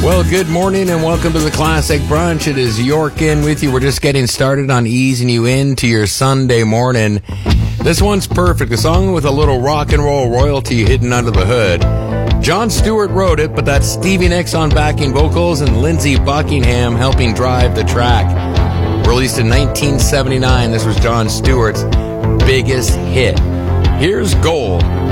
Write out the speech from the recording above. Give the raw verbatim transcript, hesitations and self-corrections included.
Well, good morning and welcome to the Classic Brunch. It is York in with you. We're just getting started on easing you into your Sunday morning. This one's perfect. A song with a little rock and roll royalty hidden under the hood. Jon Stewart wrote it, but that's Stevie Nicks on backing vocals and Lindsey Buckingham helping drive the track. Released in nineteen seventy-nine, this was Jon Stewart's biggest hit. Here's Gold.